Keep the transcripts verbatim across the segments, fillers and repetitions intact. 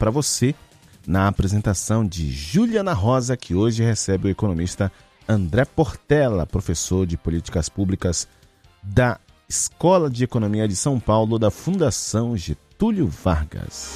para você, na apresentação de Juliana Rosa, que hoje recebe o economista André Portela, professor de Políticas Públicas da Escola de Economia de São Paulo, da Fundação Getúlio Vargas.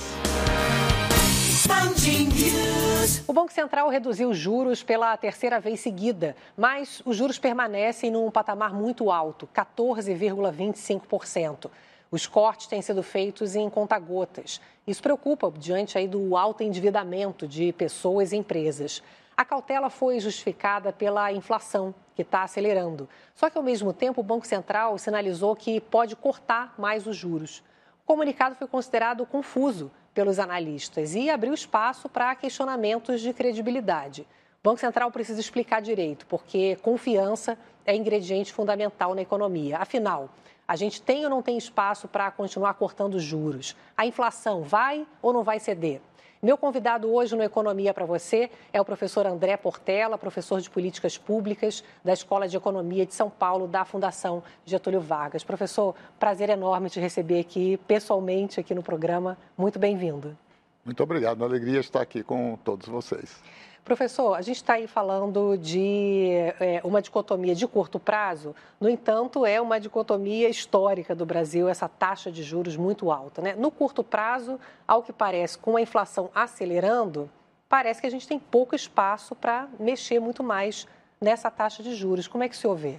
O Banco Central reduziu os juros pela terceira vez seguida, mas os juros permanecem num patamar muito alto, quatorze vírgula vinte e cinco por cento. Os cortes têm sido feitos em conta-gotas. Isso preocupa diante aí do alto endividamento de pessoas e empresas. A cautela foi justificada pela inflação, que está acelerando. Só que, ao mesmo tempo, o Banco Central sinalizou que pode cortar mais os juros. O comunicado foi considerado confuso pelos analistas e abriu espaço para questionamentos de credibilidade. O Banco Central precisa explicar direito, porque confiança é ingrediente fundamental na economia. Afinal, a gente tem ou não tem espaço para continuar cortando juros? A inflação vai ou não vai ceder? Meu convidado hoje no Economia para você é o professor André Portela, professor de Políticas Públicas da Escola de Economia de São Paulo, da Fundação Getúlio Vargas. Professor, prazer enorme te receber aqui, pessoalmente, aqui no programa. Muito bem-vindo. Muito obrigado, uma alegria estar aqui com todos vocês. Professor, a gente está aí falando de é, uma dicotomia de curto prazo, no entanto, é uma dicotomia histórica do Brasil, essa taxa de juros muito alta, né? No curto prazo, ao que parece, com a inflação acelerando, parece que a gente tem pouco espaço para mexer muito mais nessa taxa de juros. Como é que o senhor vê?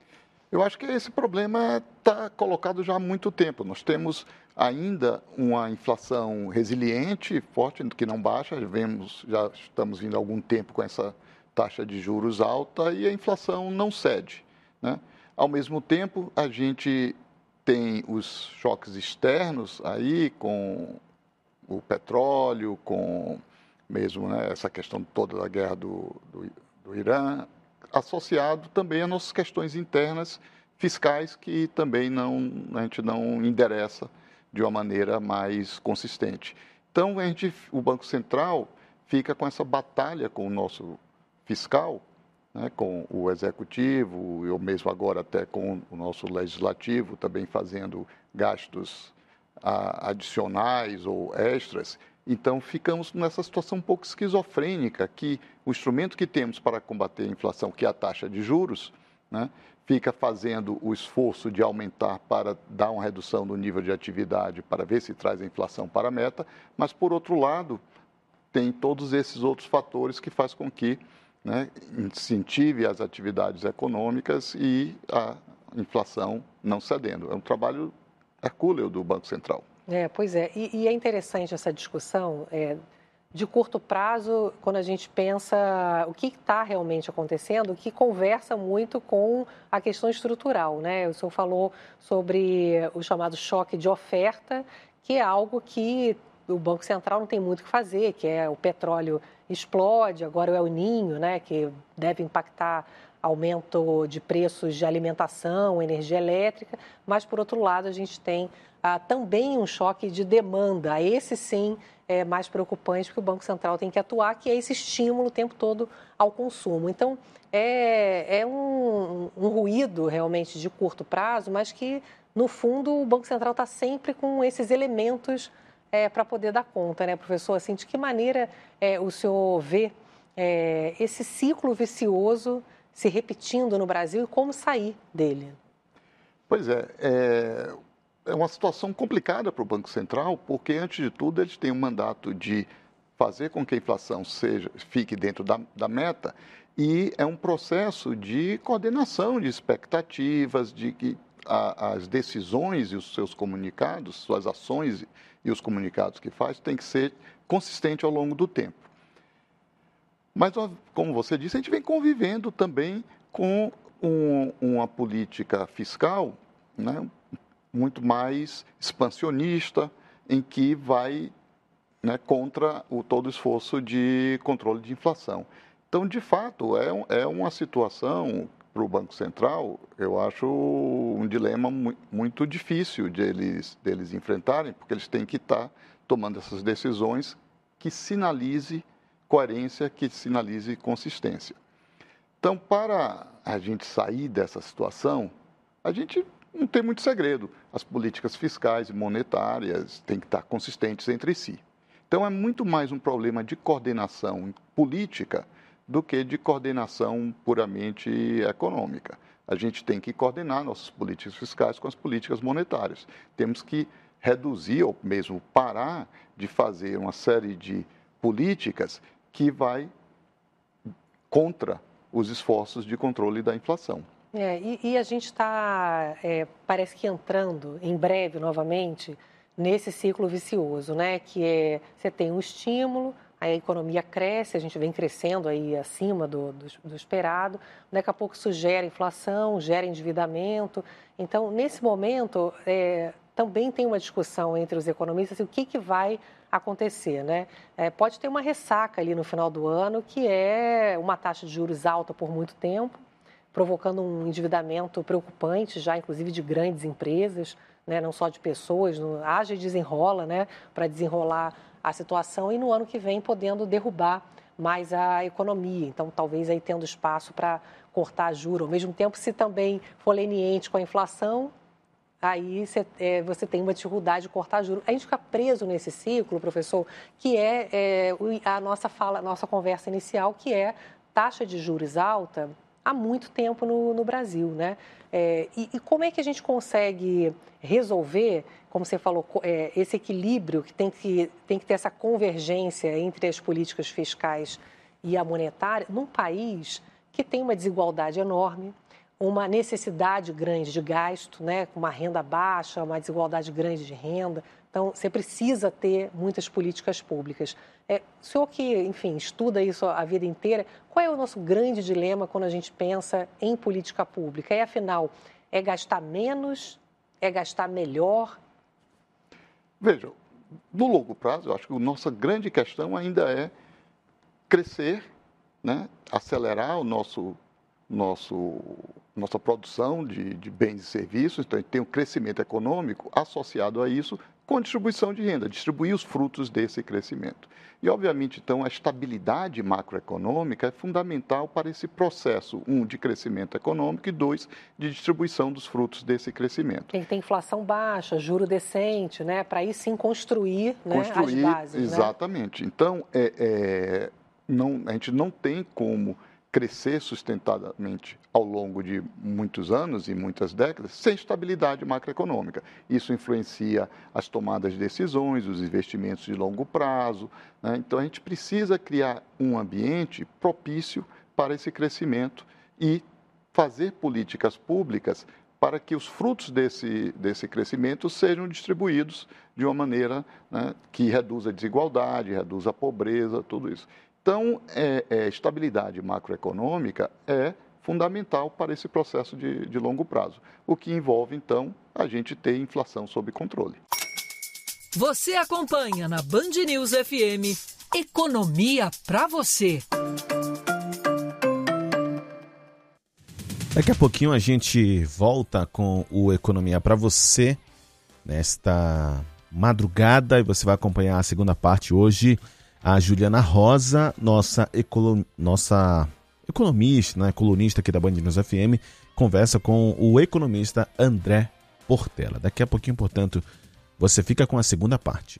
Eu acho que esse problema está colocado já há muito tempo. Nós temos ainda uma inflação resiliente, forte, que não baixa. Vemos, já estamos vindo há algum tempo com essa taxa de juros alta e a inflação não cede, né? Ao mesmo tempo, a gente tem os choques externos aí com o petróleo, com mesmo, né, essa questão toda da guerra do, do, do Irã, associado também a nossas questões internas fiscais que também não, a gente não endereça de uma maneira mais consistente. Então, a gente, o Banco Central fica com essa batalha com o nosso fiscal, né, com o executivo, eu mesmo agora até com o nosso legislativo, também fazendo gastos a, adicionais ou extras. Então, ficamos nessa situação um pouco esquizofrênica, que o instrumento que temos para combater a inflação, que é a taxa de juros, né, fica fazendo o esforço de aumentar para dar uma redução do nível de atividade, para ver se traz a inflação para a meta, mas, por outro lado, tem todos esses outros fatores que faz com que, né, incentive as atividades econômicas e a inflação não cedendo. É um trabalho hercúleo do Banco Central. É, pois é, e, e é interessante essa discussão é, de curto prazo, quando a gente pensa o que está realmente acontecendo, que conversa muito com a questão estrutural, né? O senhor falou sobre o chamado choque de oferta, que é algo que o Banco Central não tem muito o que fazer, que é o petróleo explode, agora o El Niño, né, que deve impactar aumento de preços de alimentação, energia elétrica, mas, por outro lado, a gente tem ah, também um choque de demanda. Esse, sim, é mais preocupante, porque o Banco Central tem que atuar, que é esse estímulo o tempo todo ao consumo. Então, é, é um, um ruído, realmente, de curto prazo, mas que, no fundo, o Banco Central está sempre com esses elementos é, para poder dar conta, né, professor? Assim, de que maneira é, o senhor vê é, esse ciclo vicioso se repetindo no Brasil e como sair dele? Pois é, é, é uma situação complicada para o Banco Central, porque, antes de tudo, eles têm um mandato de fazer com que a inflação seja, fique dentro da, da meta, e é um processo de coordenação de expectativas, de que a, as decisões e os seus comunicados, suas ações e os comunicados que faz, têm que ser consistentes ao longo do tempo. Mas, como você disse, a gente vem convivendo também com um, uma política fiscal, né, muito mais expansionista, em que vai, né, contra o todo o esforço de controle de inflação. Então, de fato, é, é uma situação para o Banco Central, eu acho um dilema mu- muito difícil de eles, de eles enfrentarem, porque eles têm que estar tomando essas decisões que sinalize coerência, que sinalize consistência. Então, para a gente sair dessa situação, a gente não tem muito segredo. As políticas fiscais e monetárias têm que estar consistentes entre si. Então, é muito mais um problema de coordenação política do que de coordenação puramente econômica. A gente tem que coordenar nossas políticas fiscais com as políticas monetárias. Temos que reduzir ou mesmo parar de fazer uma série de políticas que vai contra os esforços de controle da inflação. É, e, e a gente está, é, parece que entrando em breve novamente nesse ciclo vicioso, né? Que é, você tem um estímulo, a economia cresce, a gente vem crescendo aí acima do, do, do esperado, daqui a pouco isso gera inflação, gera endividamento. Então, nesse momento, é, também tem uma discussão entre os economistas, assim, o que, que vai acontecer, né? É, pode ter uma ressaca ali no final do ano, que é uma taxa de juros alta por muito tempo, provocando um endividamento preocupante já, inclusive, de grandes empresas, né? Não só de pessoas, no, haja e desenrola, né? Para desenrolar a situação e no ano que vem podendo derrubar mais a economia. Então, talvez aí tendo espaço para cortar juros. Ao mesmo tempo, se também for leniente com a inflação, aí você, é, você tem uma dificuldade de cortar juros. A gente fica preso nesse ciclo, professor, que é, é a nossa fala, a nossa conversa inicial, que é taxa de juros alta há muito tempo no, no Brasil, né? É, e, e como é que a gente consegue resolver, como você falou, é, esse equilíbrio que tem, que tem que ter essa convergência entre as políticas fiscais e a monetária, num país que tem uma desigualdade enorme, uma necessidade grande de gasto, né? Com uma renda baixa, uma desigualdade grande de renda. Então, você precisa ter muitas políticas públicas. É, o senhor que, enfim, estuda isso a vida inteira, qual é o nosso grande dilema quando a gente pensa em política pública? E, afinal, é gastar menos? É gastar melhor? Veja, no longo prazo, eu acho que a nossa grande questão ainda é crescer, né? Acelerar o nosso, nosso, nossa produção de, de bens e serviços. Então, a gente tem um crescimento econômico associado a isso, com distribuição de renda, distribuir os frutos desse crescimento. E, obviamente, então, a estabilidade macroeconômica é fundamental para esse processo, um, de crescimento econômico e, dois, de distribuição dos frutos desse crescimento. Tem que ter inflação baixa, juro decente, né? Para aí sim construir, construir né, as bases. Exatamente. Né? Então, é, é, não, a gente não tem como crescer sustentadamente ao longo de muitos anos e muitas décadas sem estabilidade macroeconômica. Isso influencia as tomadas de decisões, os investimentos de longo prazo, né? Então, a gente precisa criar um ambiente propício para esse crescimento e fazer políticas públicas para que os frutos desse, desse crescimento sejam distribuídos de uma maneira, né, que reduza a desigualdade, reduza a pobreza, tudo isso. Então, é, é, estabilidade macroeconômica é fundamental para esse processo de, de longo prazo, o que envolve, então, a gente ter inflação sob controle. Você acompanha na Band News F M Economia para você. Daqui a pouquinho a gente volta com o Economia para você nesta madrugada e você vai acompanhar a segunda parte hoje. A Juliana Rosa, nossa, ecolo... nossa economista, né, colunista aqui da Band News F M, conversa com o economista André Portela. Daqui a pouquinho, portanto, você fica com a segunda parte.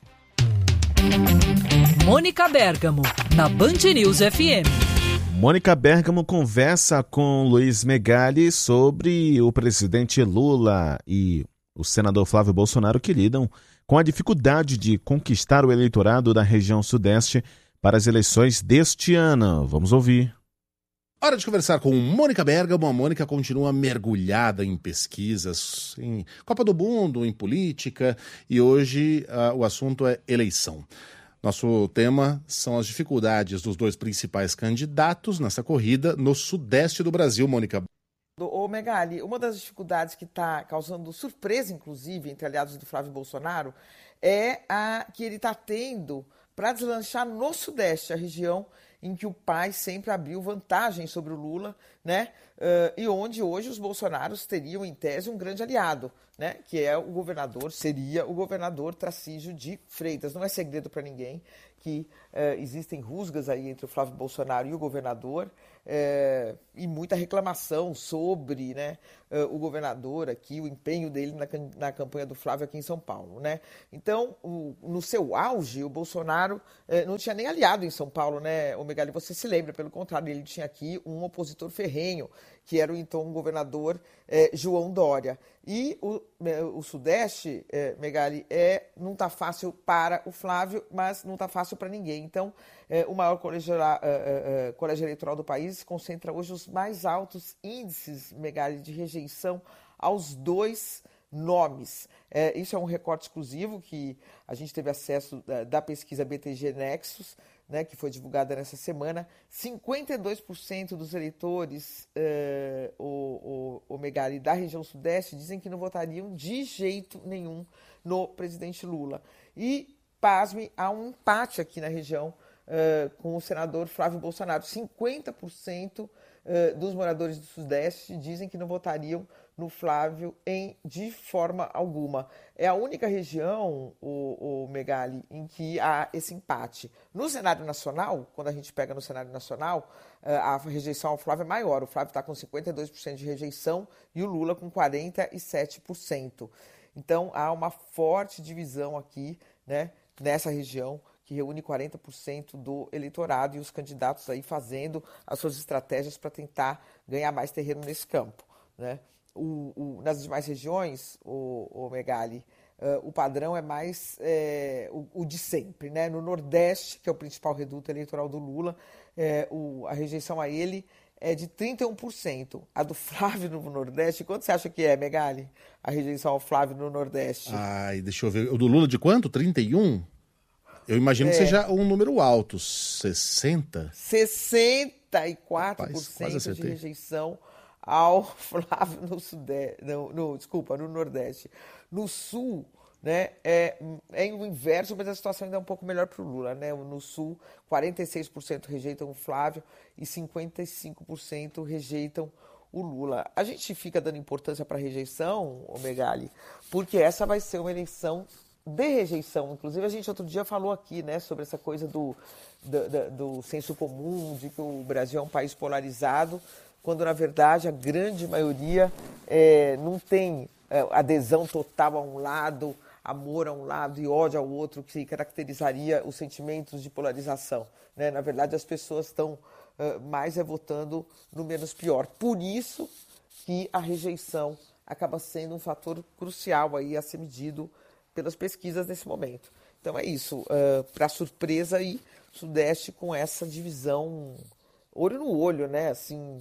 Mônica Bergamo, na Band News F M. Mônica Bergamo conversa com Luiz Megali sobre o presidente Lula e o senador Flávio Bolsonaro, que lidam com a dificuldade de conquistar o eleitorado da região sudeste para as eleições deste ano. Vamos ouvir. Hora de conversar com Mônica Bergamo. A Mônica continua mergulhada em pesquisas, em Copa do Mundo, em política, e hoje uh, o assunto é eleição. Nosso tema são as dificuldades dos dois principais candidatos nessa corrida no sudeste do Brasil, Mônica. Ô Megali, uma das dificuldades que está causando surpresa, inclusive, entre aliados do Flávio Bolsonaro, é a que ele está tendo para deslanchar no Sudeste, a região em que o pai sempre abriu vantagem sobre o Lula, né? Uh, e onde hoje os bolsonaros teriam, em tese, um grande aliado, né? Que é o governador, seria o governador Tarcísio de Freitas. Não é segredo para ninguém que uh, existem rusgas aí entre o Flávio Bolsonaro e o governador. É, e muita reclamação sobre, né, o governador aqui, o empenho dele na, na campanha do Flávio aqui em São Paulo, né? Então, o, no seu auge, o Bolsonaro é, não tinha nem aliado em São Paulo, né, ô Megali? Você se lembra, pelo contrário, ele tinha aqui um opositor ferrenho, que era o então governador é, João Dória. E o, o Sudeste, é, Megali, é, não está fácil para o Flávio, mas não está fácil para ninguém. Então, é, o maior colégio, é, é, colégio eleitoral do país concentra hoje os mais altos índices, Megali, de rejeição aos dois nomes. É, isso é um recorte exclusivo que a gente teve acesso da, da pesquisa B T G Nexus, né, que foi divulgada nessa semana. cinquenta e dois por cento dos eleitores, é, o, o, o Megali, da região Sudeste, dizem que não votariam de jeito nenhum no presidente Lula. E, pasme, há um empate aqui na região Uh, com o senador Flávio Bolsonaro. cinquenta por cento uh, dos moradores do Sudeste dizem que não votariam no Flávio em, de forma alguma. É a única região, o, o Megali, em que há esse empate. No cenário nacional, quando a gente pega no cenário nacional, uh, a rejeição ao Flávio é maior. O Flávio está com cinquenta e dois por cento de rejeição e o Lula com quarenta e sete por cento. Então, há uma forte divisão aqui, né, nessa região, que reúne quarenta por cento do eleitorado e os candidatos aí fazendo as suas estratégias para tentar ganhar mais terreno nesse campo, né? O, o, nas demais regiões, o, o Megali, uh, o padrão é mais é, o, o de sempre, né? No Nordeste, que é o principal reduto eleitoral do Lula, é, o, a rejeição a ele é de trinta e um por cento. A do Flávio no Nordeste, quanto você acha que é, Megali? A rejeição ao Flávio no Nordeste? Ai, deixa eu ver. O do Lula de quanto? trinta e um? Eu imagino é. que seja um número alto, sessenta? sessenta e quatro por cento Rapaz, de rejeição ao Flávio no Sudeste, no, no, desculpa, no Nordeste. No Sul, né, é, é o inverso, mas a situação ainda é um pouco melhor para o Lula, né? No Sul, quarenta e seis por cento rejeitam o Flávio e cinquenta e cinco por cento rejeitam o Lula. A gente fica dando importância para a rejeição, ô Megali, porque essa vai ser uma eleição de rejeição. Inclusive, a gente outro dia falou aqui, né, sobre essa coisa do, do, do, do senso comum, de que o Brasil é um país polarizado, quando, na verdade, a grande maioria é, não tem é, adesão total a um lado, amor a um lado e ódio ao outro, que caracterizaria os sentimentos de polarização, né? Na verdade, as pessoas estão uh, mais é, votando no menos pior. Por isso que a rejeição acaba sendo um fator crucial aí a ser medido pelas pesquisas nesse momento. Então é isso, uh, para surpresa aí, Sudeste com essa divisão olho no olho, né? Assim,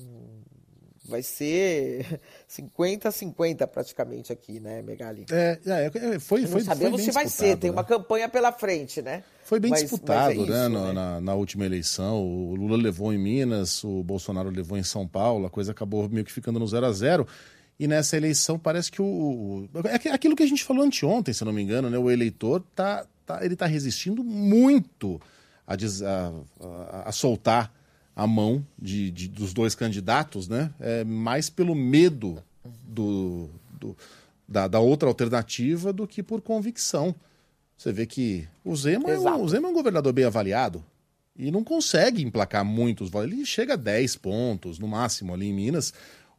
vai ser cinquenta a cinquenta praticamente aqui, né, Megali? É, é foi, Não foi, sabemos foi se vai ser, tem né? uma campanha pela frente, né? Foi bem mas, disputado, mas é isso, né, né? Na, na última eleição. O Lula levou em Minas, o Bolsonaro levou em São Paulo, a coisa acabou meio que ficando no zero a zero. E nessa eleição parece que o... É aquilo que a gente falou anteontem, se eu não me engano, né? O eleitor tá, tá, ele tá resistindo muito a, a, a, a soltar a mão de, de, dos dois candidatos, né? É mais pelo medo do, do, da, da outra alternativa do que por convicção. Você vê que o Zema, é um, o Zema é um governador bem avaliado e não consegue emplacar muitos votos. Ele chega a dez pontos, no máximo, ali em Minas.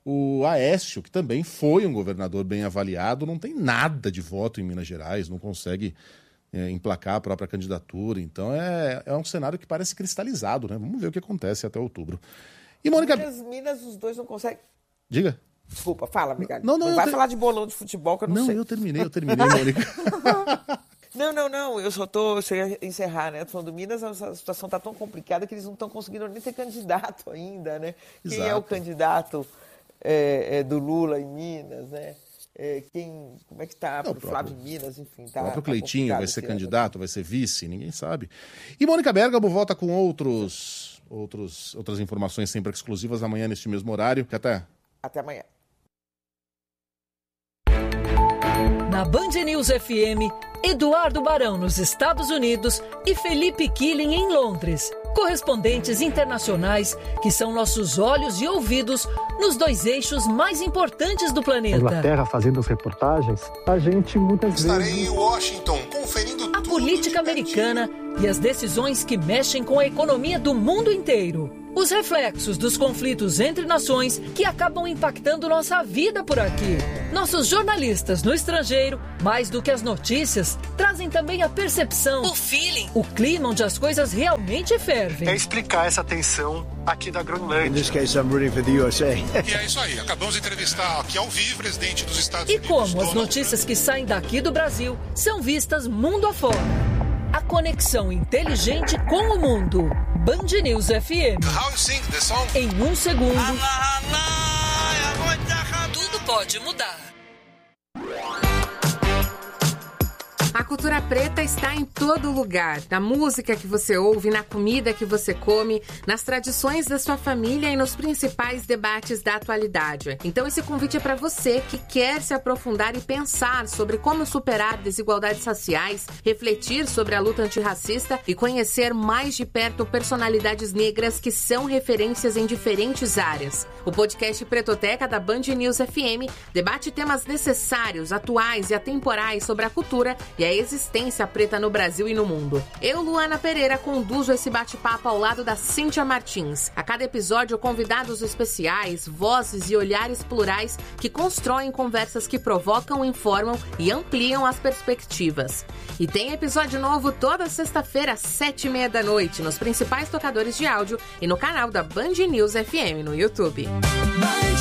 O Aécio, que também foi um governador bem avaliado, não tem nada de voto em Minas Gerais, não consegue é, emplacar a própria candidatura. Então é, é um cenário que parece cristalizado, né? Vamos ver o que acontece até outubro. E Mônica... Minas, Minas, os dois não conseguem... Diga. Desculpa, fala, Megali. Não, não, não vai te... falar de bolão de futebol que eu não, não sei. Não, eu terminei, eu terminei, Mônica. Não, não, não, eu só estou, você ia encerrar, né? Tô falando do Minas, a situação está tão complicada que eles não estão conseguindo nem ter candidato ainda, né? Quem Exato. é o candidato é, é, do Lula em Minas, né? É, quem, como é que está o Flávio em Minas, enfim. Tá, o próprio tá Cleitinho vai ser candidato, aqui. Vai ser vice, ninguém sabe. E Mônica Bergamo volta com outros, outros, outras informações sempre exclusivas amanhã neste mesmo horário. Até. Até amanhã. Na Band News F M, Eduardo Barão nos Estados Unidos e Felipe Killing em Londres. Correspondentes internacionais que são nossos olhos e ouvidos nos dois eixos mais importantes do planeta. Inglaterra fazendo as reportagens, a gente muitas Estarei vezes... em Washington conferindo a política americana e as decisões que mexem com a economia do mundo inteiro. Os reflexos dos conflitos entre nações que acabam impactando nossa vida por aqui. Nossos jornalistas no estrangeiro, mais do que as notícias, trazem também a percepção, o feeling, o clima onde as coisas realmente fervem. É explicar essa tensão aqui da Groenlândia. In this case, I'm rooting for the U S A. E é isso aí, acabamos de entrevistar aqui ao vivo o presidente dos Estados E Unidos. como as notícias que saem daqui do Brasil são vistas mundo afora. A conexão inteligente com o mundo. Band News F M. How you sing the song? Em um segundo, tudo pode mudar. A cultura preta está em todo lugar, na música que você ouve, na comida que você come, nas tradições da sua família e nos principais debates da atualidade. Então esse convite é para você que quer se aprofundar e pensar sobre como superar desigualdades raciais, refletir sobre a luta antirracista e conhecer mais de perto personalidades negras que são referências em diferentes áreas. O podcast Pretoteca da Band News F M debate temas necessários, atuais e atemporais sobre a cultura e a existência preta no Brasil e no mundo. Eu, Luana Pereira, conduzo esse bate-papo ao lado da Cíntia Martins. A cada episódio, convidados especiais, vozes e olhares plurais que constroem conversas que provocam, informam e ampliam as perspectivas. E tem episódio novo toda sexta-feira, às sete e meia da noite, nos principais tocadores de áudio e no canal da Band News F M no YouTube.